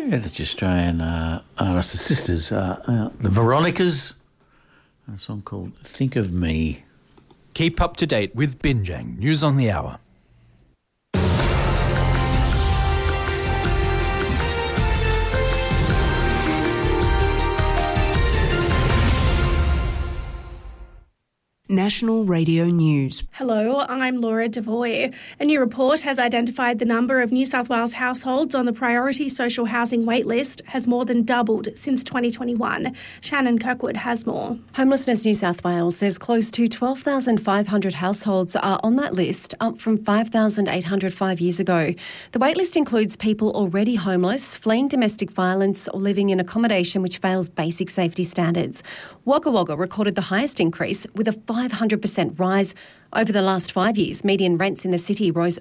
Yeah, that's the Australian artist sisters. The Veronicas, a song called Think of Me. Keep up to date with Binjang News on the Hour. National Radio News. Hello, I'm Laura Devoy. A new report has identified the number of New South Wales households on the priority social housing waitlist has more than doubled since 2021. Shannon Kirkwood has more. Homelessness New South Wales says close to 12,500 households are on that list, up from 5,800 5 years ago. The waitlist includes people already homeless, fleeing domestic violence or living in accommodation which fails basic safety standards. Wagga Wagga recorded the highest increase with a 500% rise. Over the last 5 years, median rents in the city rose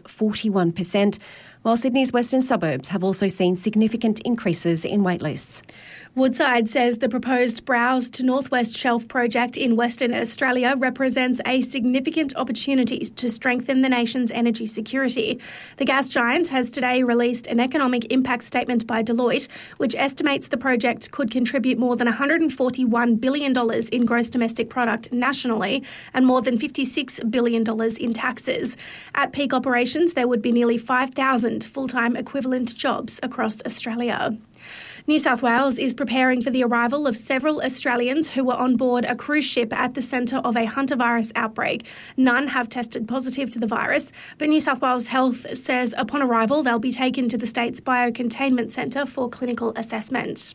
41%, while Sydney's western suburbs have also seen significant increases in waitlists. Woodside says the proposed Browse to Northwest Shelf project in Western Australia represents a significant opportunity to strengthen the nation's energy security. The gas giant has today released an economic impact statement by Deloitte, which estimates the project could contribute more than $141 billion in gross domestic product nationally and more than $56 billion in taxes. At peak operations, there would be nearly 5,000 full-time equivalent jobs across Australia. New South Wales is preparing for the arrival of several Australians who were on board a cruise ship at the centre of a hantavirus outbreak. None have tested positive to the virus, but New South Wales Health says upon arrival they'll be taken to the state's biocontainment centre for clinical assessment.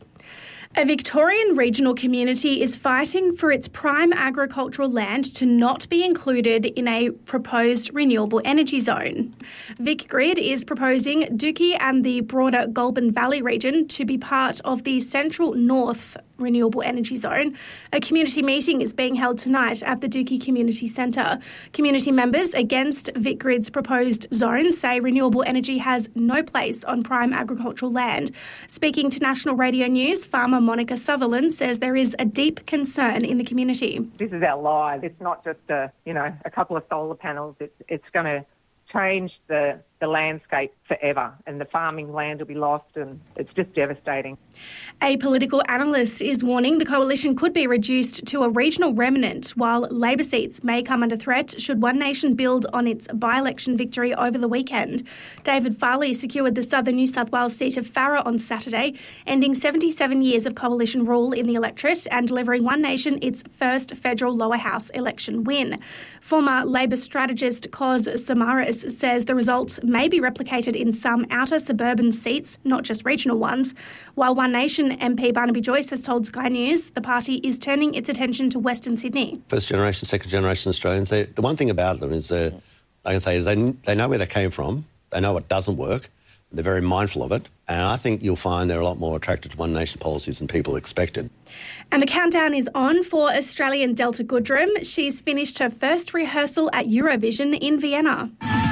A Victorian regional community is fighting for its prime agricultural land to not be included in a proposed renewable energy zone. VicGrid is proposing Dookie and the broader Goulburn Valley region to be part of the Central North Renewable Energy Zone. A community meeting is being held tonight at the Dookie Community Centre. Community members against VicGrid's proposed zone say renewable energy has no place on prime agricultural land. Speaking to National Radio News, farmer Monica Sutherland says there is a deep concern in the community. This is our lives. It's not just a couple of solar panels. It's going to change the landscape forever, and the farming land will be lost, and it's just devastating. A political analyst is warning the coalition could be reduced to a regional remnant, while Labor seats may come under threat should One Nation build on its by-election victory over the weekend. David Farley secured the southern New South Wales seat of Farrer on Saturday, ending 77 years of coalition rule in the electorate and delivering One Nation its first federal lower house election win. Former Labor strategist Kos Samaras says the results may be replicated in some outer suburban seats, not just regional ones. While One Nation MP Barnaby Joyce has told Sky News the party is turning its attention to Western Sydney. First generation, second generation Australians, the one thing about them is, I can say, is they know where they came from, they know what doesn't work, they're very mindful of it, and I think you'll find they're a lot more attracted to One Nation policies than people expected. And the countdown is on for Australian Delta Goodrem. She's finished her first rehearsal at Eurovision in Vienna.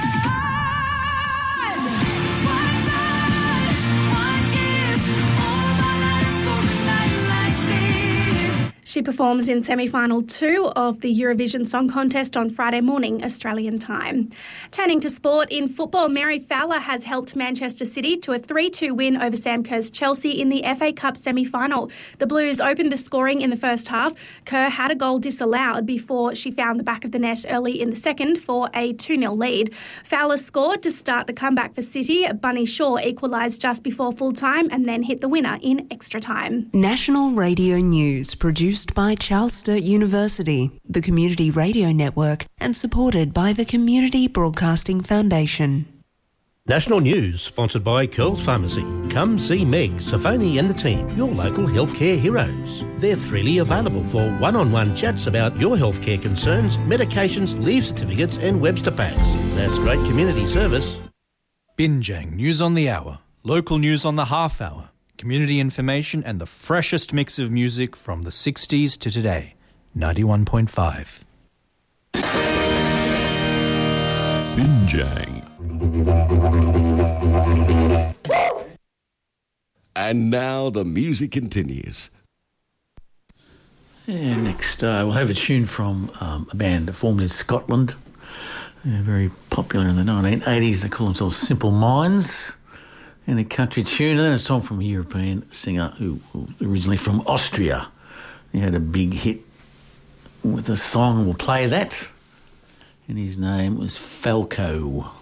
She performs in semi-final 2 of the Eurovision Song Contest on Friday morning, Australian time. Turning to sport, in football, Mary Fowler has helped Manchester City to a 3-2 win over Sam Kerr's Chelsea in the FA Cup semi-final. The Blues opened the scoring in the first half. Kerr had a goal disallowed before she found the back of the net early in the second for a 2-0 lead. Fowler scored to start the comeback for City. Bunny Shaw equalised just before full-time and then hit the winner in extra time. National Radio News, produced by Charles Sturt University, the Community Radio Network, and supported by the Community Broadcasting Foundation. National News, sponsored by Curls Pharmacy. Come see Meg, Safoni and the team, your local healthcare heroes. They're freely available for one-on-one chats about your healthcare concerns, medications, leave certificates and Webster packs. That's great community service. Binjang News on the Hour, local news on the half hour, community information and the freshest mix of music from the 60s to today. 91.5. Binjang. And now the music continues. Yeah, next we'll have a tune from a band formed in Scotland. They're very popular in the 1980s. They call themselves Simple Minds. and a country tune, and then a song from a European singer who was originally from Austria. He had a big hit with a song, we'll play that, and his name was Falco.